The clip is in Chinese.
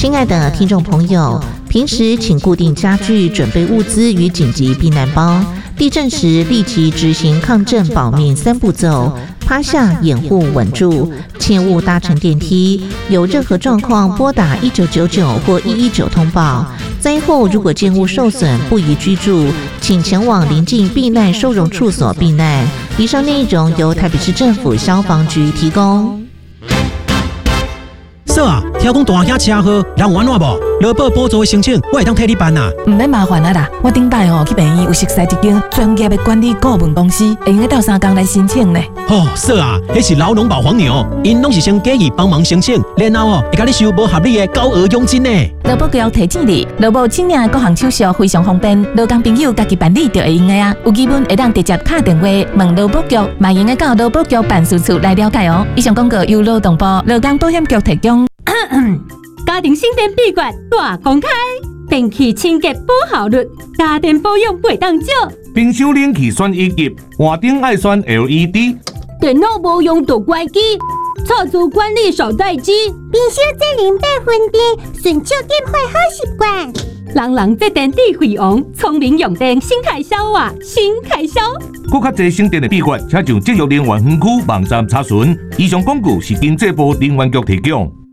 亲爱的听众朋友，平时请固定家具，准备物资与紧急避难包。地震时立即执行抗震保命3步骤：趴下、掩护、稳住，切勿搭乘电梯。有任何状况，拨打1999或119通报。灾后如果建物受损，不宜居住，请前往邻近避难收容处所避难。以上内容由台北市政府消防局提供。 嫂啊，听讲大兄车祸，人有安怎无？劳保补助的申请，我会当替你办啊。 唔免麻烦啊啦，我顶摆去病院有熟悉一间专业的管理顾问公司，会用得到3天来申请呢。 嫂啊，迄是老农保黄牛，因拢是先建议帮忙申请，然后会甲你收无合理的高额佣金呢。 劳保局提醒你，劳保请领各项手续非常方便，劳工朋友家己办理就会用的啊。有疑问会当直接打电话问劳保局，嘛用得到劳保局办事处来了解哦。以上广告由劳动部劳工保险局提供。 家庭省电秘诀大公开，电器清洁保效率，家电保养袂当少。 冰箱冷气选1级，换灯爱选 LED。 电脑无用就关机，厕所管理手待机。 冰箱在08分电，顺手点坏好习惯。 人这电力费王，聪明用电新开销啊，新开销。 更较侪省电的秘诀，请上节约能源分区网站查询。以上广告是经济部能源局提供。